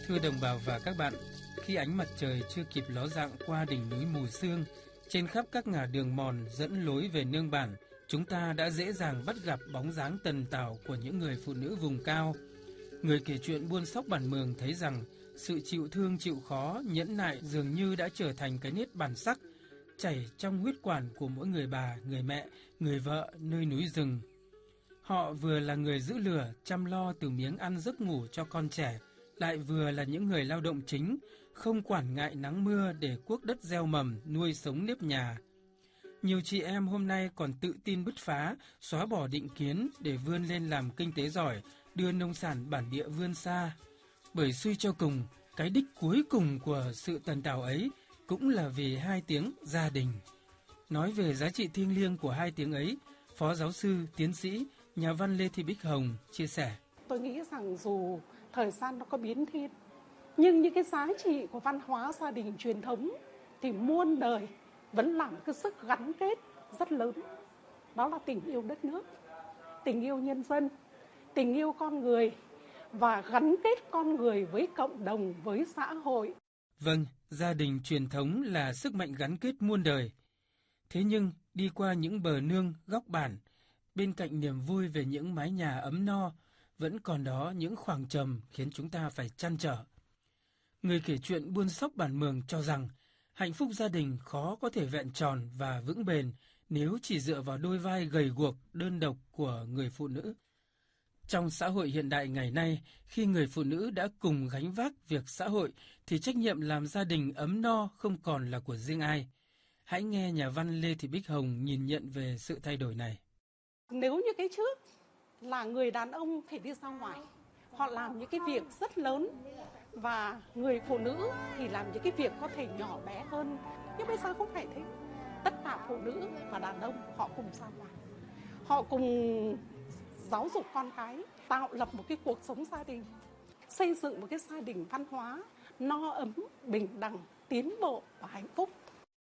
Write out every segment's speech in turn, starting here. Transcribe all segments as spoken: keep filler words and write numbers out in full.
Thưa đồng bào và các bạn, khi ánh mặt trời chưa kịp ló dạng qua đỉnh núi Mù Sương, trên khắp các ngả đường mòn dẫn lối về nương bản, chúng ta đã dễ dàng bắt gặp bóng dáng tần tảo của những người phụ nữ vùng cao. Người kể chuyện buôn sóc bản Mường thấy rằng sự chịu thương chịu khó, nhẫn nại dường như đã trở thành cái nét bản sắc, chảy trong huyết quản của mỗi người bà, người mẹ, người vợ nơi núi rừng. Họ vừa là người giữ lửa, chăm lo từ miếng ăn giấc ngủ cho con trẻ, lại vừa là những người lao động chính, không quản ngại nắng mưa để cuốc đất gieo mầm, nuôi sống nếp nhà. Nhiều chị em hôm nay còn tự tin bứt phá, xóa bỏ định kiến để vươn lên làm kinh tế giỏi, đưa nông sản bản địa vươn xa. Bởi suy cho cùng, cái đích cuối cùng của sự tần tảo ấy cũng là vì hai tiếng gia đình. Nói về giá trị thiêng liêng của hai tiếng ấy, Phó Giáo sư, Tiến sĩ, nhà văn Lê Thị Bích Hồng chia sẻ. Tôi nghĩ rằng dù thời gian nó có biến thiên, nhưng những cái giá trị của văn hóa gia đình truyền thống thì muôn đời vẫn là một cái sức gắn kết rất lớn. Đó là tình yêu đất nước, tình yêu nhân dân, tình yêu con người và gắn kết con người với cộng đồng, với xã hội. Vâng, gia đình truyền thống là sức mạnh gắn kết muôn đời. Thế nhưng, đi qua những bờ nương, góc bản, bên cạnh niềm vui về những mái nhà ấm no, vẫn còn đó những khoảng trầm khiến chúng ta phải trăn trở. Người kể chuyện buôn sóc bản Mường cho rằng hạnh phúc gia đình khó có thể vẹn tròn và vững bền nếu chỉ dựa vào đôi vai gầy guộc, đơn độc của người phụ nữ. Trong xã hội hiện đại ngày nay, khi người phụ nữ đã cùng gánh vác việc xã hội, thì trách nhiệm làm gia đình ấm no không còn là của riêng ai. Hãy nghe nhà văn Lê Thị Bích Hồng nhìn nhận về sự thay đổi này. Nếu như cái trước là người đàn ông phải đi ra ngoài, họ làm những cái việc rất lớn, và người phụ nữ thì làm những cái việc có thể nhỏ bé hơn. Nhưng bây giờ không phải thế. Tất cả phụ nữ và đàn ông họ cùng ra ngoài. Họ cùng giáo dục con cái, tạo lập một cái cuộc sống gia đình, xây dựng một cái gia đình văn hóa, no ấm, bình đẳng, tiến bộ và hạnh phúc.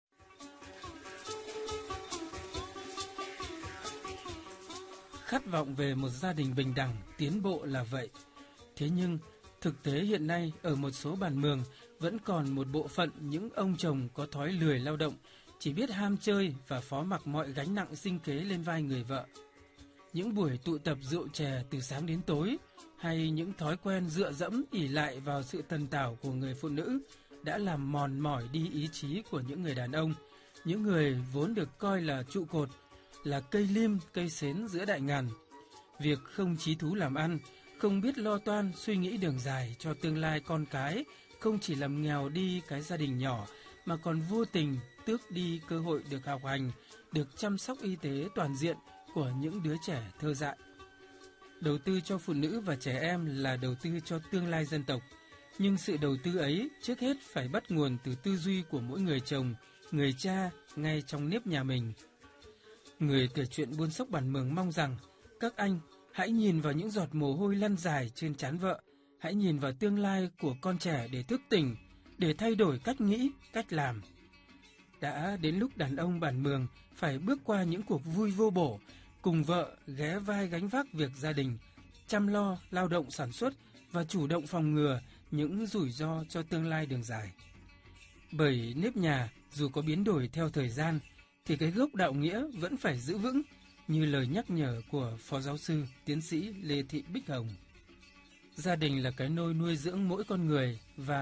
Khát vọng về một gia đình bình đẳng, tiến bộ là vậy. Thế nhưng, thực tế hiện nay ở một số bản Mường vẫn còn một bộ phận những ông chồng có thói lười lao động, chỉ biết ham chơi và phó mặc mọi gánh nặng sinh kế lên vai người vợ. Những buổi tụ tập rượu chè từ sáng đến tối, hay những thói quen dựa dẫm ỷ lại vào sự tần tảo của người phụ nữ đã làm mòn mỏi đi ý chí của những người đàn ông, những người vốn được coi là trụ cột, là cây lim, cây sến giữa đại ngàn. Việc không chí thú làm ăn, không biết lo toan suy nghĩ đường dài cho tương lai con cái, không chỉ làm nghèo đi cái gia đình nhỏ, mà còn vô tình tước đi cơ hội được học hành, được chăm sóc y tế toàn diện của những đứa trẻ thơ dại. Đầu tư cho phụ nữ và trẻ em là đầu tư cho tương lai dân tộc, nhưng sự đầu tư ấy trước hết phải bắt nguồn từ tư duy của mỗi người chồng, người cha ngay trong nếp nhà mình. Người kể chuyện buôn sóc bản Mường mong rằng các anh hãy nhìn vào những giọt mồ hôi lăn dài trên trán vợ, hãy nhìn vào tương lai của con trẻ để thức tỉnh, để thay đổi cách nghĩ, cách làm. Đã đến lúc đàn ông bản Mường phải bước qua những cuộc vui vô bổ, cùng vợ ghé vai gánh vác việc gia đình, chăm lo, lao động sản xuất và chủ động phòng ngừa những rủi ro cho tương lai đường dài. Bởi nếp nhà dù có biến đổi theo thời gian, thì cái gốc đạo nghĩa vẫn phải giữ vững, như lời nhắc nhở của Phó Giáo sư, Tiến sĩ Lê Thị Bích Hồng. Gia đình là cái nôi nuôi dưỡng mỗi con người và